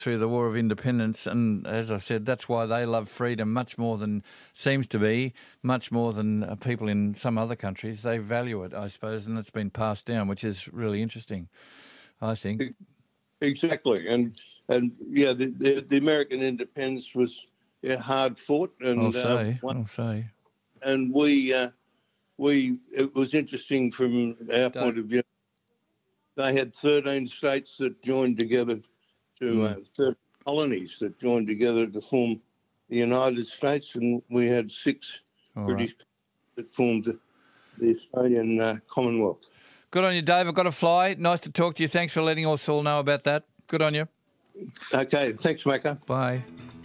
through the War of Independence, and as I said, that's why they love freedom much more than seems to be, much more than people in some other countries. They value it, I suppose, and it's been passed down, which is really interesting, I think. Exactly, and yeah, the American independence was hard fought, and I'll say, and it was interesting from our point of view. They had 13 states that joined together to 13 colonies that joined together to form the United States, and we had 6 British that formed the Australian Commonwealth. Good on you, Dave. I've got to fly. Nice to talk to you. Thanks for letting us all know about that. Good on you. Okay, thanks, Macca. Bye.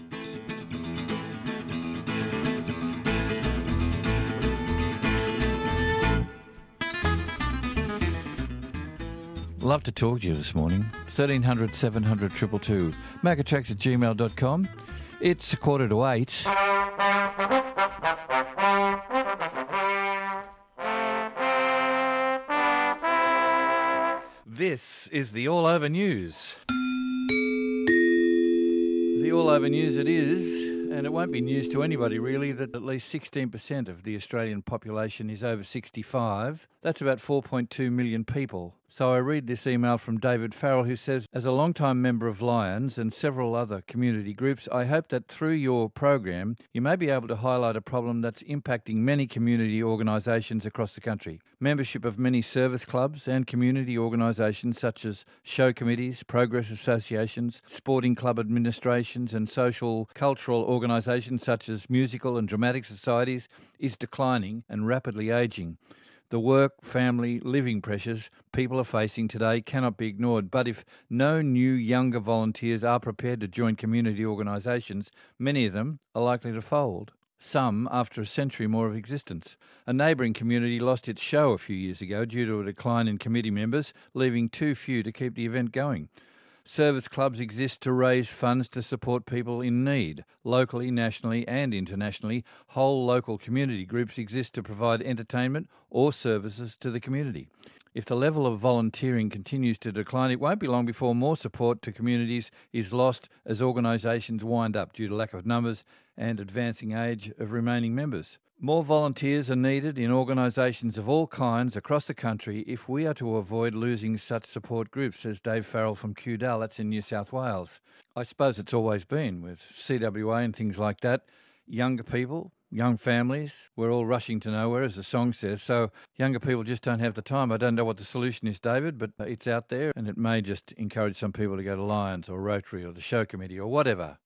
Love to talk to you this morning. 1300 700 222. Maccatracks@gmail.com. It's 7:45. This is the All Over News. The All Over News it is, and it won't be news to anybody really that at least 16% of the Australian population is over 65. That's about 4.2 million people. So I read this email from David Farrell, who says, as a long-time member of Lions and several other community groups, I hope that through your program you may be able to highlight a problem that's impacting many community organisations across the country. Membership of many service clubs and community organisations such as show committees, progress associations, sporting club administrations and social cultural organisations such as musical and dramatic societies is declining and rapidly ageing. The work, family, living pressures people are facing today cannot be ignored, but if no new younger volunteers are prepared to join community organisations, many of them are likely to fold. Some after a century more of existence. A neighbouring community lost its show a few years ago due to a decline in committee members, leaving too few to keep the event going. Service clubs exist to raise funds to support people in need. Locally, nationally and internationally, whole local community groups exist to provide entertainment or services to the community. If the level of volunteering continues to decline, it won't be long before more support to communities is lost as organisations wind up due to lack of numbers and advancing age of remaining members. More volunteers are needed in organisations of all kinds across the country if we are to avoid losing such support groups, says Dave Farrell from Kewdale, that's in New South Wales. I suppose it's always been with CWA and things like that. Younger people, young families, we're all rushing to nowhere, as the song says, so younger people just don't have the time. I don't know what the solution is, David, but it's out there and it may just encourage some people to go to Lions or Rotary or the show committee or whatever.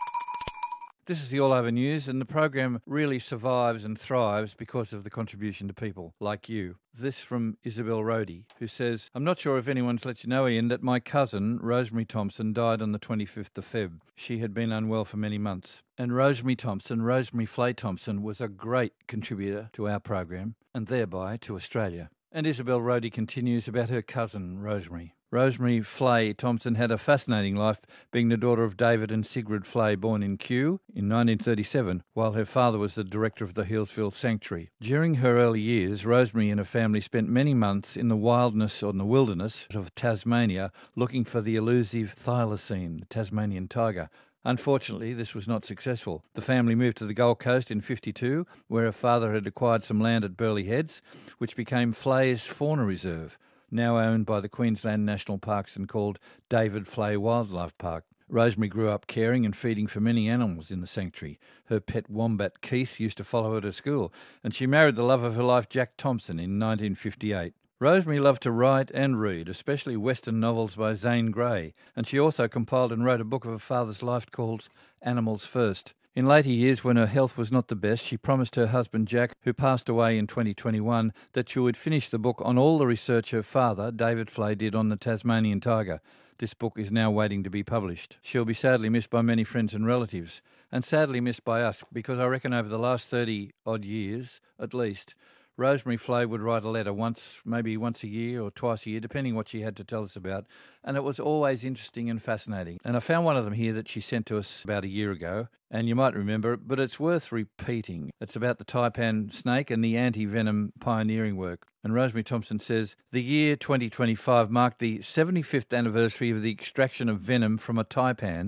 This is the All Over News, and the program really survives and thrives because of the contribution to people like you. This from Isabel Rohde, who says, I'm not sure if anyone's let you know, Ian, that my cousin, Rosemary Thompson, died on the 25th of Feb. She had been unwell for many months. And Rosemary Flay Thompson, was a great contributor to our program, and thereby to Australia. And Isabel Rohde continues about her cousin, Rosemary. Rosemary Flay Thompson had a fascinating life, being the daughter of David and Sigrid Flay, born in Kew in 1937, while her father was the director of the Healesville Sanctuary. During her early years, Rosemary and her family spent many months in the wilderness of Tasmania looking for the elusive thylacine, the Tasmanian tiger. Unfortunately, this was not successful. The family moved to the Gold Coast in 1952, where her father had acquired some land at Burleigh Heads, which became Flay's Fauna Reserve, now owned by the Queensland National Parks and called David Flay Wildlife Park. Rosemary grew up caring and feeding for many animals in the sanctuary. Her pet wombat Keith used to follow her to school, and she married the love of her life, Jack Thompson, in 1958. Rosemary loved to write and read, especially Western novels by Zane Grey, and she also compiled and wrote a book of her father's life called Animals First. In later years, when her health was not the best, she promised her husband Jack, who passed away in 2021, that she would finish the book on all the research her father, David Flay, did on the Tasmanian tiger. This book is now waiting to be published. She'll be sadly missed by many friends and relatives, and sadly missed by us, because I reckon over the last 30-odd years, at least, Rosemary Flo would write a letter maybe once a year or twice a year, depending what she had to tell us about. And it was always interesting and fascinating. And I found one of them here that she sent to us about a year ago. And you might remember it, but it's worth repeating. It's about the taipan snake and the anti-venom pioneering work. And Rosemary Thompson says, the year 2025 marked the 75th anniversary of the extraction of venom from a taipan